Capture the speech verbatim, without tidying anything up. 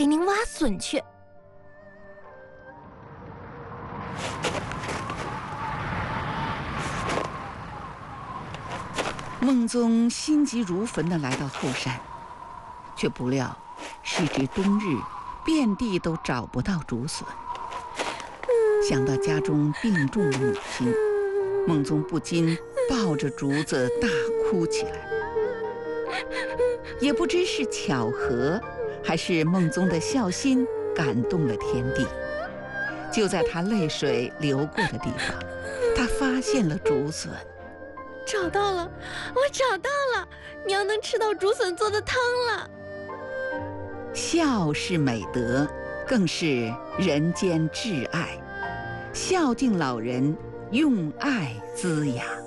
给您挖笋去。 孟宗心急如焚地来到后山，却不料时至冬日，遍地都找不到竹笋。想到家中病重的母亲，孟宗不禁抱着竹子大哭起来。也不知是巧合，还是孟宗的孝心感动了天地。就在他泪水流过的地方，他发现了竹笋。 找到了，我找到了，娘能吃到竹笋做的汤了。 孝是美德，更是人间至爱。孝敬老人，用爱滋养。